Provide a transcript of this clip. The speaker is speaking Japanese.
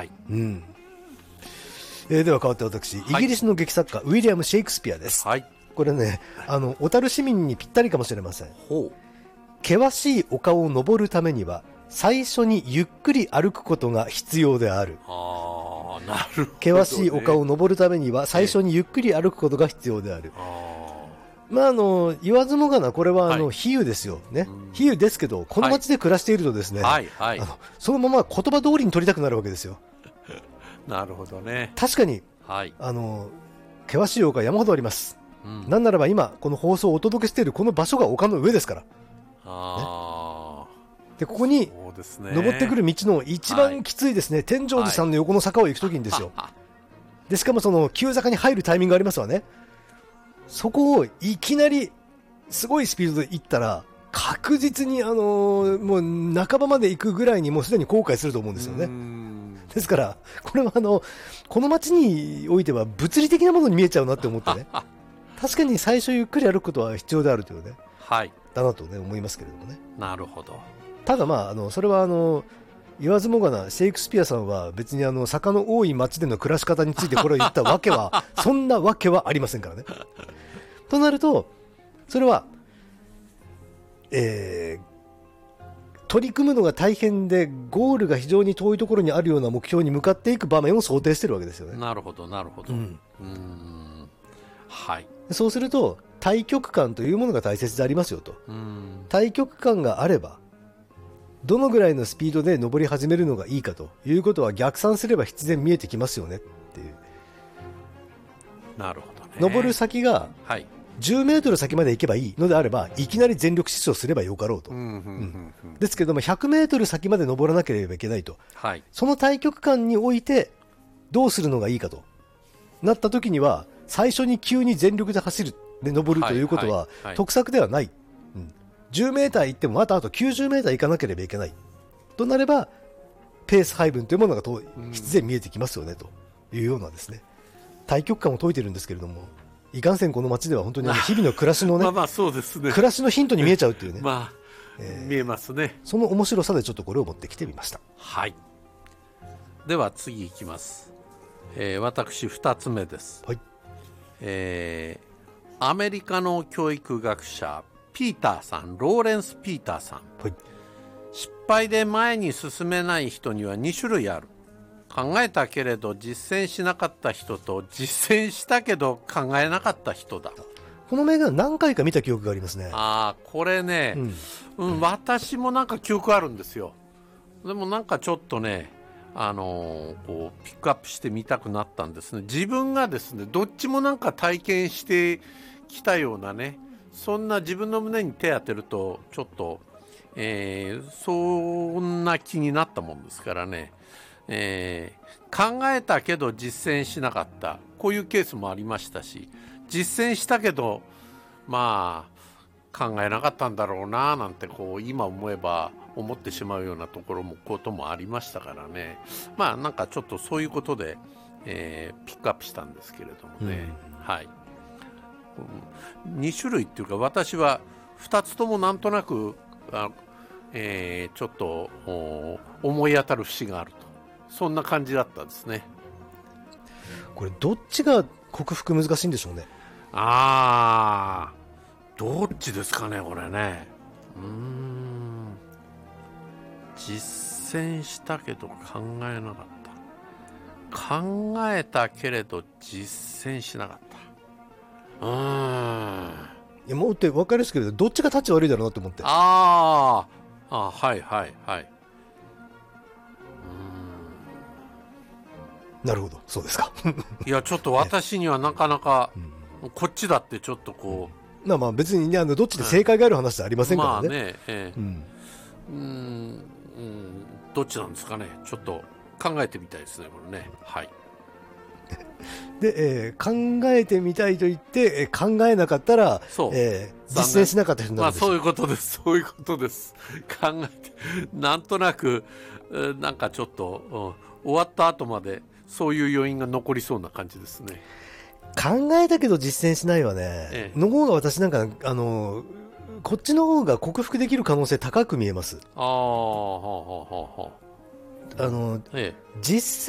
はい。 では変わって私、イギリスの劇作家、ウィリアム・シェイクスピアです。 はい。 これね、小樽市民にぴったりかもしれません。 ほう。 険しい丘を登るためには、最初にゆっくり歩くことが必要である。 ああ、なるほど、ね。 険しい丘を登るためには、最初にゆっくり歩くことが必要である。まあ、言わずもがな、これは比喩ですよね。比喩ですけど、この街で暮らしているとですね、 はいはい、 そのまま言葉通りに取りたくなるわけですよ。 なるほどね。 確かに、 はい、 険しい丘山ほどあります。なんならば今、この放送をお届けしているこの場所が丘の上ですから。で、ここに、登ってくる道の一番きついですね、天成寺さんの横の坂を行くときにですよ。で、しかもその急坂に入るタイミングがありますわね。そこをいきなりすごいスピードで行ったら確実にもう半ばまで行くぐらいにもうすでに後悔すると思うんですよね。ですからこれはこの街においては物理的なものに見えちゃうなって思ってね確かに最初ゆっくり歩くことは必要であるというね、 はい、 だなとね思いますけれどもね。 なるほど。 ただまあそれは言わずもがなシェイクスピアさんは別に坂の多い街での暮らし方についてこれを言ったわけはそんなわけはありませんからね。となるとそれは、取り組むのが大変でゴールが非常に遠いところにあるような目標に向かっていく場面を想定しているわけですよね。 なるほどなるほど、はい。 そうすると対極感というものが大切でありますよと。対極感があればどのぐらいのスピードで登り始めるのがいいかということは逆算すれば必然見えてきますよねっていう。 なるほどね。 登る先が10メートル先まで行けばいいのであればいきなり全力疾走すればよかろうと。ですけども100メートル先まで登らなければいけないと、はい、その対極感においてどうするのがいいかとなった時には最初に急に全力で走るで登るということは得策ではない。10メーター行ってもまたあと90メーター行かなければいけないとなればペース配分というものが必然見えてきますよねというようなですね対極感を説いてるんですけれども、いかんせんこの街では本当に日々の暮らしのねまあそうですね、 暮らしのヒントに見えちゃうっていうね見えますね。 その面白さでちょっとこれを持ってきてみました。 はい。では次いきます。私2つ目です。 はい。 アメリカの教育学者ピーターさん、ローレンス・ピーターさん、はい、失敗で前に進めない人には2種類ある。考えたけれど実践しなかった人と実践したけど考えなかった人だ。 この名言何回か見た記憶がありますね。 これね、私もなんか記憶あるんですよ。でもなんかちょっとねこうピックアップしてみたくなったんですね。自分がですねどっちもなんか体験してきたようなね、そんな自分の胸に手当てるとちょっと、そんな気になったもんですからね、考えたけど実践しなかった、こういうケースもありましたし、実践したけどまあ考えなかったんだろうななんてこう今思えば思ってしまうようなこともありましたからね。まあなんかちょっとそういうことで、ピックアップしたんですけれどもね、はい。2種類っていうか私は2つともなんとなくちょっと思い当たる節があると、そんな感じだったんですね。 これどっちが克服難しいんでしょうね。 どっちですかねこれね。実践したけど考えなかった、考えたけれど実践しなかった。 いやもうって分かりやすくどっちがタッチ悪いだろうなと思って。 はいはいはい。 なるほど、そうですかいやちょっと私にはなかなかこっちだってちょっとこう、 まあ別にねどっちで正解がある話じゃありませんからね。 どっちなんですかね、ちょっと考えてみたいですねこれね。はいで、考えてみたいと言って、考えなかったら、実践しなかった人になるんです。 そういうことですそういうことです。考えてなんとなくなんかちょっと、終わった後までそういう余韻が残りそうな感じですね。 考えたけど実践しないわね、の方が私なんかこっちの方が克服できる可能性高く見えます。実践